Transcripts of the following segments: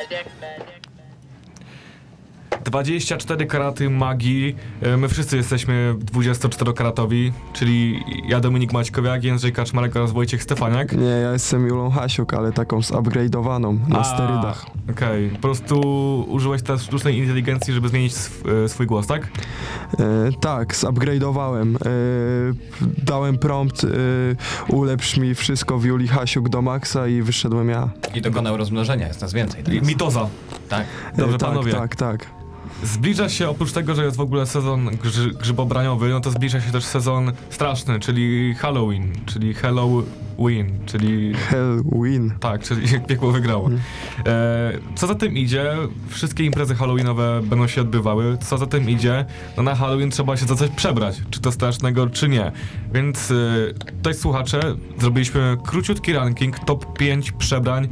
24 karaty magii. My wszyscy jesteśmy 24-karatowi, czyli ja, Dominik Maćkowiak, Jędrzej Kaczmarek oraz Wojciech Stefaniak. Nie, ja jestem Julą Hasiuk, ale taką zupgrade'owaną na sterydach. Okej. Po prostu użyłeś teraz sztucznej inteligencji, żeby zmienić swój głos, tak? Tak, zupgrade'owałem. Dałem prompt, ulepsz mi wszystko w Juli Hasiuk do maksa i wyszedłem ja. I dokonał rozmnożenia, jest nas więcej teraz. Mitoza. Tak. Dobrze, tak, panowie. tak. Zbliża się, oprócz tego, że jest w ogóle sezon grzybobraniowy, no to zbliża się też sezon straszny, czyli Halloween, czyli Halloween. tak, czyli piekło wygrało. Co za tym idzie, wszystkie imprezy halloweenowe będą się odbywały. Co za tym idzie, no na Halloween trzeba się za coś przebrać, czy to strasznego, czy nie. Więc tutaj słuchacze, zrobiliśmy króciutki ranking, top 5 przebrań,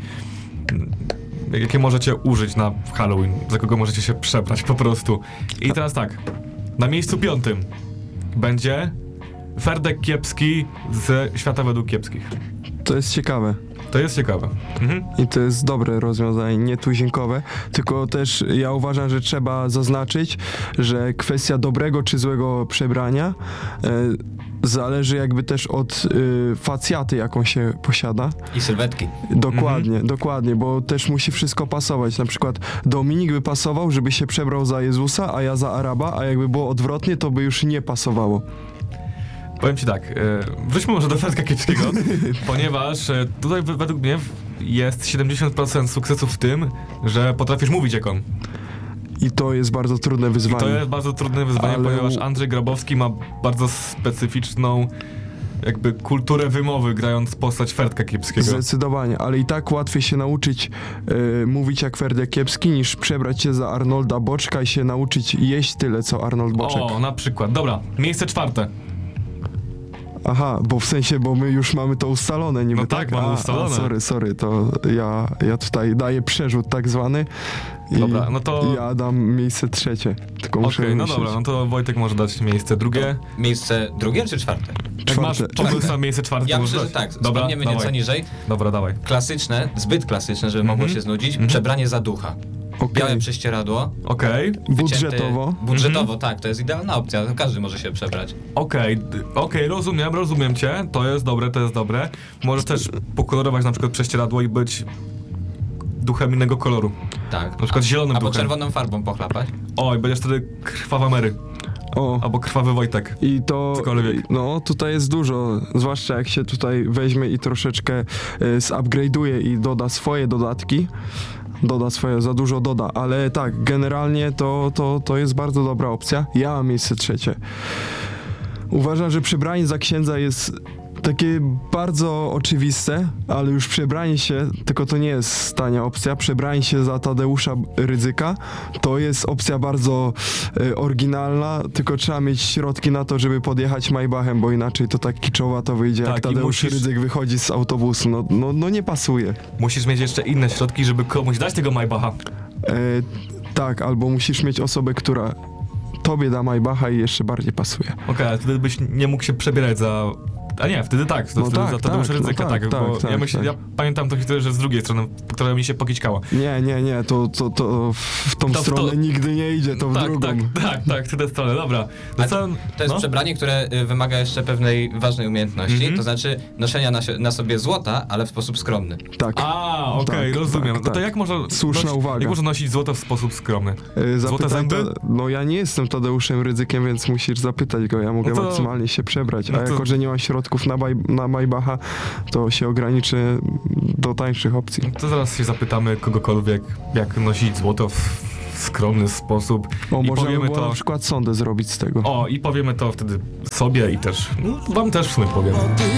jakie możecie użyć na Halloween, za kogo możecie się przebrać po prostu. I teraz tak, na miejscu 5 będzie Ferdek Kiepski ze Świata według Kiepskich. To jest ciekawe. To jest ciekawe. Mhm. I to jest dobre rozwiązanie, nie tuzinkowe, tylko też ja uważam, że trzeba zaznaczyć, że kwestia dobrego czy złego przebrania zależy jakby też od facjaty, jaką się posiada. I sylwetki. Dokładnie, bo też musi wszystko pasować. Na przykład Dominik by pasował, żeby się przebrał za Jezusa, a ja za Araba, a jakby było odwrotnie, to by już nie pasowało. Powiem ci tak, wróćmy może do Ferdka Kiepskiego, ponieważ tutaj według mnie jest 70% sukcesu w tym, że potrafisz mówić jak on. I to jest bardzo trudne wyzwanie. To jest bardzo trudne wyzwanie, ponieważ Andrzej Grabowski ma bardzo specyficzną jakby kulturę wymowy, grając postać Ferdka Kiepskiego. Zdecydowanie, ale i tak łatwiej się nauczyć mówić jak Ferdek Kiepski, niż przebrać się za Arnolda Boczka i się nauczyć jeść tyle, co Arnold Boczek. O, na przykład. Dobra, miejsce 4. Aha, bo w sensie, bo my już mamy to ustalone niby, No tak, mamy ustalone. Sorry, to ja tutaj daję przerzut tak zwany i Dobra, no to... ja dam miejsce 3. Tylko muszę Okej, no myśleć. dobra, no to Wojtek może dać miejsce 2. Miejsce 2 czy 4? Jak masz pomysł na miejsce 4, Ja to myślę, że możesz tak. dać. Dobra, Spadniemy nieco dawaj. niżej. Dobra, dawaj. Klasyczne, zbyt klasyczne, żeby mogło się znudzić. Przebranie za ducha. Okej. Białe prześcieradło. Okej. Budżetowo. Budżetowo, tak, to jest idealna opcja. Każdy może się przebrać. Okej, rozumiem cię, to jest dobre. Możesz też pokolorować na przykład prześcieradło i być duchem innego koloru. Tak. Na przykład zielonym Albo duchem. czerwoną farbą pochlapać. Oj, będziesz wtedy krwawa Mary. O. Albo krwawy Wojtek. I to, Cokolwiek. no tutaj jest dużo, zwłaszcza jak się tutaj weźmie i troszeczkę zupgrade'uje i doda swoje dodatki, za dużo doda, ale tak, generalnie to jest bardzo dobra opcja. Ja mam miejsce 3. Uważam, że przebranie za księdza jest takie bardzo oczywiste, ale już przebranie się, tylko to nie jest tania opcja, przebranie się za Tadeusza Rydzyka to jest opcja bardzo oryginalna, tylko trzeba mieć środki na to, żeby podjechać Maybachem, bo inaczej to tak kiczowo wyjdzie, Tak, jak i Tadeusz Rydzyk wychodzi z autobusu, no nie pasuje. Musisz mieć jeszcze inne środki, żeby komuś dać tego Maybacha. Tak, albo musisz mieć osobę, która tobie da Maybacha i jeszcze bardziej pasuje. Okej, ale wtedy byś nie mógł się przebierać za... A nie, wtedy tak, No wtedy tak, za Tadeusza tak, Rydzyka, no tak, tak, bo tak, ja, tak. ja pamiętam to historię, że z drugiej strony, która mi się pokićkała. Nie, to w tą stronę nigdy nie idzie, to w drugą. Tak, w tę stronę, dobra. A to jest przebranie, które wymaga jeszcze pewnej ważnej umiejętności, to znaczy noszenia na sobie złota, ale w sposób skromny. Tak. Okej, rozumiem. tak, No to tak. jak można... Słuszna uwaga. Jak można nosić złoto w sposób skromny? Złote Zapytaj zęby? No ja nie jestem Tadeuszem Rydzykiem, więc musisz zapytać go, ja mogę No to- maksymalnie się przebrać, no a to- jako, że nie mam środków na Maybacha, to się ograniczę do tańszych opcji. To zaraz się zapytamy kogokolwiek, jak nosić złoto w skromny sposób. O, I można by powiemy było to... na przykład sondę zrobić z tego. I powiemy to wtedy sobie i też... wam też w sumie powiemy.